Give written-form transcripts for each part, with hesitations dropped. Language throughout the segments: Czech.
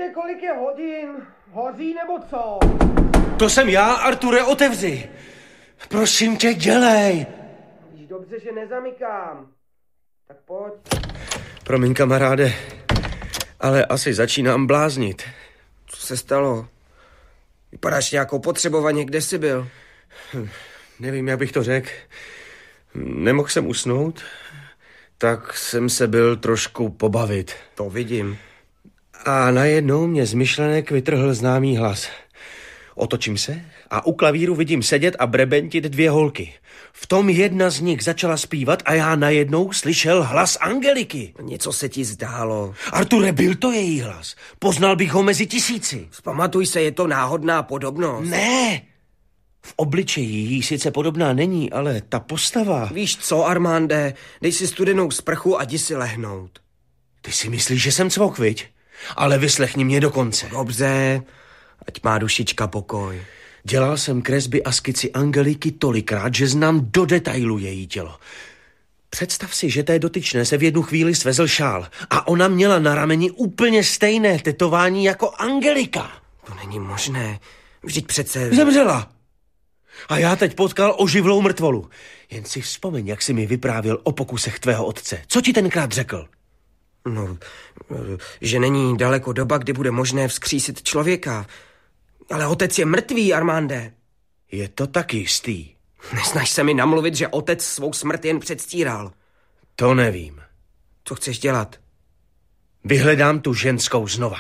kolik je hodin? Hoří nebo co? To jsem já, Arture, otevři. Prosím tě, dělej. Víš dobře, že nezamykám. Tak pojď. Promiň, kamaráde, ale asi začínám bláznit. Co se stalo? Vypadáš nějak opotřebovaně, kde jsi byl? Nevím, jak bych to řekl. Nemohl jsem usnout, tak jsem se byl trošku pobavit. To vidím. A najednou mě z myšlenek vytrhl známý hlas. Otočím se a u klavíru vidím sedět a brebentit 2 holky. V tom jedna z nich začala zpívat a já najednou slyšel hlas Angeliky. Něco se ti zdálo. Arture, byl to její hlas. Poznal bych ho mezi tisíci. Vzpamatuj se, je to náhodná podobnost. Ne! V obličeji jí sice podobná není, ale ta postava... Víš co, Armande, dej si studenou sprchu a jdi si lehnout. Ty si myslíš, že jsem cvok, viď? Ale vyslechni mě do konce. Dobře, ať má dušička pokoj. Dělal jsem kresby a skici Angeliky tolikrát, že znám do detailu její tělo. Představ si, že té dotyčné se v jednu chvíli svezl šál a ona měla na rameni úplně stejné tetování jako Angelika. To není možné, vždyť přece... Zemřela. A já teď potkal oživlou mrtvolu. Jen si vzpomeň, jak jsi mi vyprávěl o pokusech tvého otce. Co ti tenkrát řekl? No, že není daleko doba, kdy bude možné vzkřísit člověka. Ale otec je mrtvý, Armande. Je to tak jistý. Nesnaž se mi namluvit, že otec svou smrt jen předstíral. To nevím. Co chceš dělat? Vyhledám tu ženskou znova.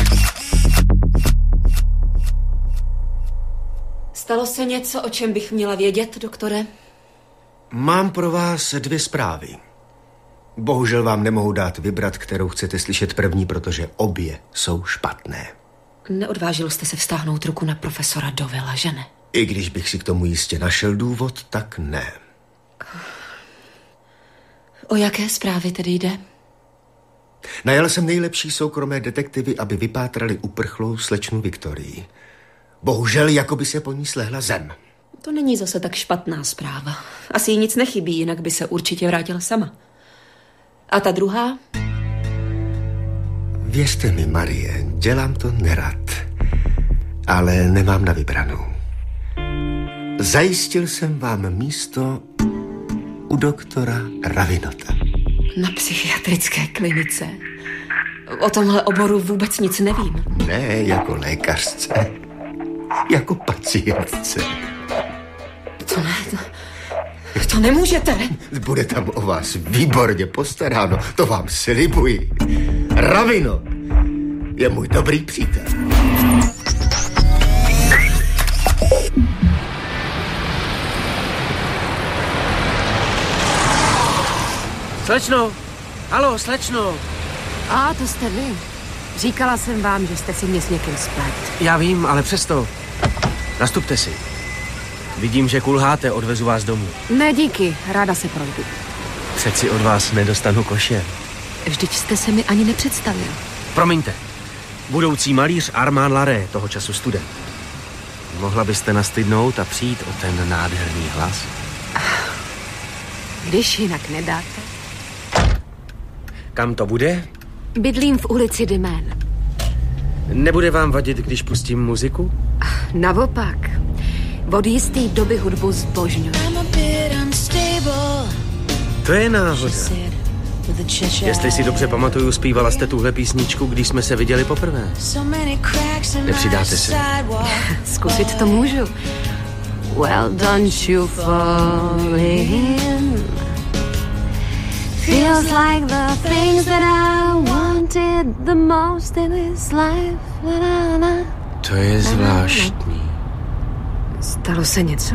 Stalo se něco, o čem bych měla vědět, doktore? Mám pro vás 2 zprávy. Bohužel vám nemohu dát vybrat, kterou chcete slyšet první, protože obě jsou špatné. Neodvážil jste se vztáhnout ruku na profesora Dovela, že ne? I když bych si k tomu jistě našel důvod, tak ne. O jaké zprávy tedy jde? Najal jsem nejlepší soukromé detektivy, aby vypátrali uprchlou slečnu Viktorii. Bohužel, jako by se po ní slehla zem. To není zase tak špatná zpráva. Asi jí nic nechybí, jinak by se určitě vrátila sama. A ta druhá? Věřte mi, Marie, dělám to nerad, ale nemám na vybranou. Zajistil jsem vám místo u doktora Ravinota. Na psychiatrické klinice. O tomhle oboru vůbec nic nevím. Ne jako lékařce, jako pacientce. To nemůžete. Bude tam o vás výborně postaráno, to vám slibuji. Ravinot je můj dobrý přítel. Slečno! Haló, slečno! A, to jste vy. Říkala jsem vám, že jste si mě s někým splet. Já vím, ale přesto. Nastupte si. Vidím, že kulháte, odvezu vás domů. Ne, díky, ráda se projdu. Přeci od vás nedostanu košer. Vždyť jste se mi ani nepředstavil. Promiňte. Budoucí malíř Armand Larré, toho času student. Mohla byste nastydnout a přijít o ten nádherný hlas? Když jinak nedáte. Kam to bude? Bydlím v ulici Dimén. Nebude vám vadit, když pustím muziku? Naopak. Od jistý doby hudbu zbožňuji. To je náhoda. Jestli si dobře pamatuju, zpívala jste tuhle písničku, když jsme se viděli poprvé. Nepřidáte se? Zkusit to můžu. Well, don't you fall in. Feels like the things that I wanted the most in this life. To je zvláštní. Stalo se něco?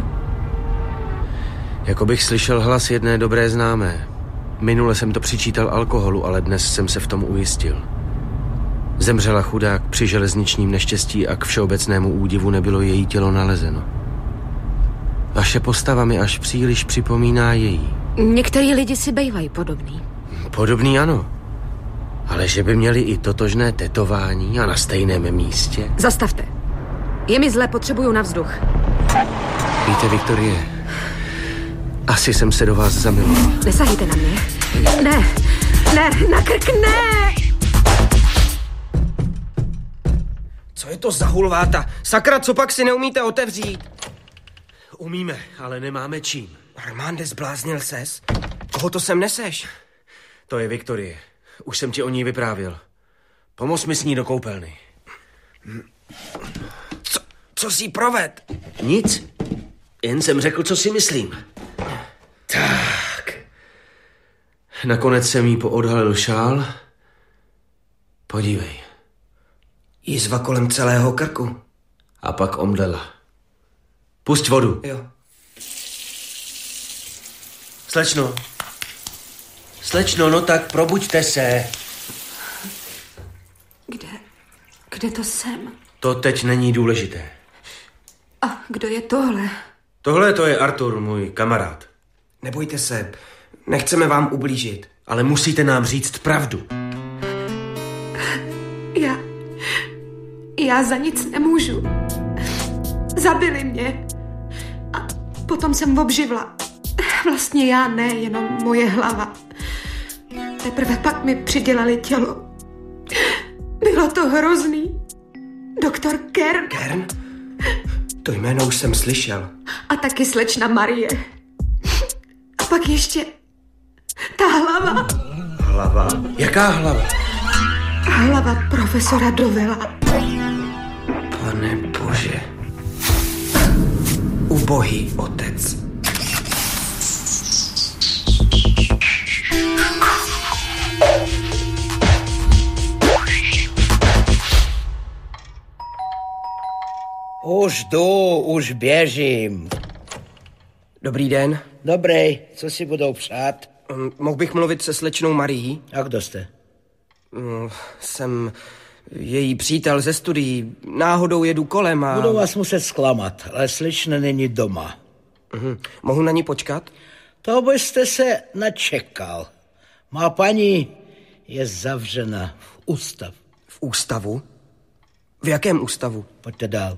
Jako bych slyšel hlas jedné dobré známé. Minule jsem to přičítal alkoholu, ale dnes jsem se v tom ujistil. Zemřela chudák při železničním neštěstí a k všeobecnému údivu nebylo její tělo nalezeno. Vaše postava mi až příliš připomíná její. Některý lidi si bejvají podobný. Podobný ano. Ale že by měli i totožné tetování a na stejném místě. Zastavte. Je mi zle, potřebuju na vzduch. Víte, Viktorie, asi jsem se do vás zamiloval. Nesahejte na mě. Ne, na krk, ne! Co je to za hulváta? Sakra, co pak si neumíte otevřít? Umíme, ale nemáme čím. Armande, zbláznil ses? Koho to sem neseš? To je Viktorie. Už jsem ti o ní vyprávěl. Pomoz mi s ní do koupelny. Co jsi proved? Nic. Jen jsem řekl, co si myslím. Tak. Nakonec jsem jí poodhalil šál. Podívej. Jizva kolem celého krku. A pak omdlela. Pusť vodu. Jo. Slečno, no tak probuďte se. Kde to jsem? To teď není důležité. A kdo je tohle? Tohle to je Artur, můj kamarád. Nebojte se, nechceme vám ublížit. Ale musíte nám říct pravdu. Já za nic nemůžu. Zabili mě. A potom jsem obživla. Vlastně já ne, jenom moje hlava. Teprve pak mi přidělali tělo. Bylo to hrozný. Doktor Kern. Kern? To jméno už jsem slyšel. A taky slečna Marie. A pak ještě ta hlava. Hlava? Jaká hlava? Hlava profesora Dovela. Pane Bože. Ubohý otec. Už běžím. Dobrý den. Dobrý, co si budou přát? Mohl bych mluvit se slečnou Marií? A kdo jste? Jsem její přítel ze studií. Náhodou jedu kolem a... Budu vás muset zklamat, ale slečna není doma. Mohu na ní počkat? To byste se načekal. Má paní je zavřena v ústav. V ústavu? V jakém ústavu? Pojďte dál.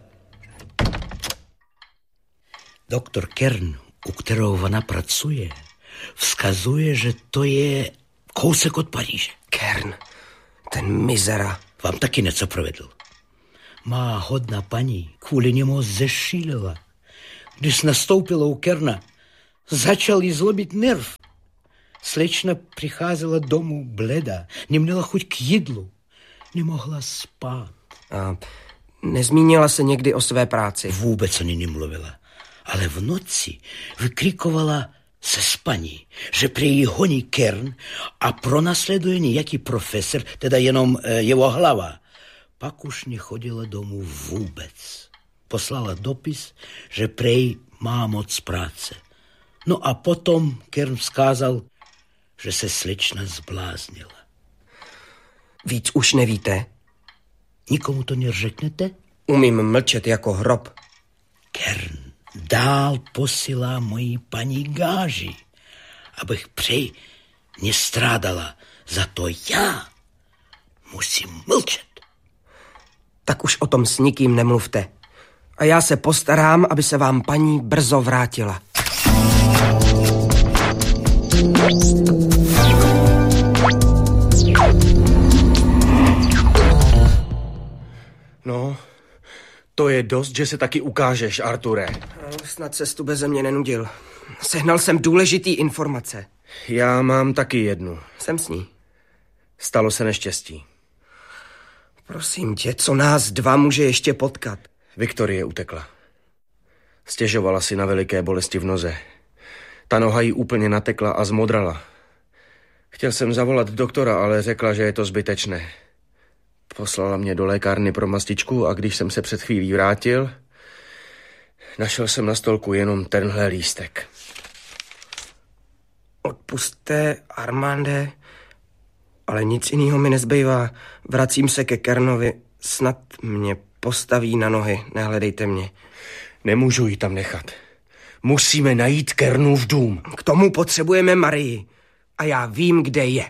Doktor Kern, u kterého ona pracuje, vzkazuje, že to je kousek od Paříže. Kern, ten mizera. Vám taky něco provedl. Má hodná paní kvůli němu zešílela. Když nastoupila u Kerna, začal jí zlobit nerv. Slečna přicházela domů bleda, neměla chuť k jídlu, nemohla spát. A nezmínila se někdy o své práci? Vůbec ani nemluvila, ale v noci vykrikovala se spaní, že prý jí honí Kern a pronásleduje nějaký profesor, teda jenom jeho hlava. Pak už nechodila domů vůbec. Poslala dopis, že prej má moc práce. No a potom Kern vzkázal, že se slečna zbláznila. Víc už nevíte? Nikomu to neřeknete? Umím mlčet jako hrob. Kern dál posílá mojí paní gáži, abych prej nestrádala. Za to já musím mlčet. Tak už o tom s nikým nemluvte. A já se postarám, aby se vám paní brzo vrátila. No, to je dost, že se taky ukážeš, Arture. Snad se tu beze mě nenudil. Sehnal jsem důležitý informace. Já mám taky jednu. Jsem s ní. Stalo se neštěstí. Prosím tě, co nás dva může ještě potkat? Viktorie utekla. Stěžovala si na veliké bolesti v noze. Ta noha jí úplně natekla a zmodrala. Chtěl jsem zavolat doktora, ale řekla, že je to zbytečné. Poslala mě do lékárny pro mastičku a když jsem se před chvílí vrátil, našel jsem na stolku jenom tenhle lístek. Odpusťte, Armande, ale nic jiného mi nezbývá. Vracím se ke Kernovi, snad mě postaví na nohy, nehledejte mě. Nemůžu ji tam nechat. Musíme najít Kernův dům. K tomu potřebujeme Marii. A já vím, kde je.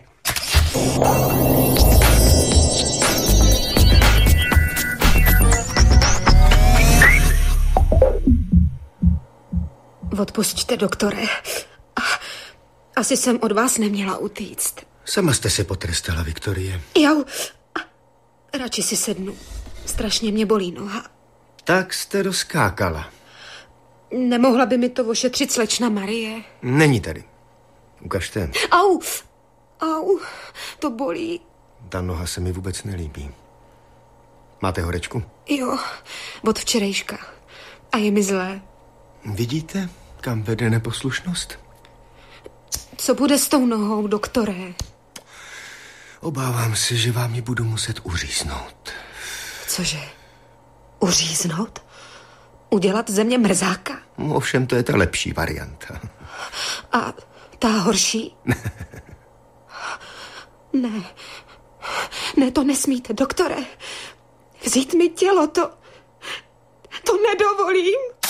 Odpusťte, doktore. Asi jsem od vás neměla utíct. Sama jste se potrestala, Viktorie. Jau, radši si sednu. strašně mě bolí noha. Tak jste rozkákala. Nemohla by mi to ošetřit slečna Marie? Není tady. Ukažte. Au, to bolí. Ta noha se mi vůbec nelíbí. Máte horečku? Jo, od včerejška. A je mi zlé. Vidíte, kam vede neposlušnost? Co bude s tou nohou, doktore? Obávám se, že vám ji budu muset uříznout. Cože? Uříznout? Udělat ze mě mrzáka? Ovšem, to je ta lepší varianta. A ta horší? Ne, to nesmíte, doktore. Vzít mi tělo, to nedovolím.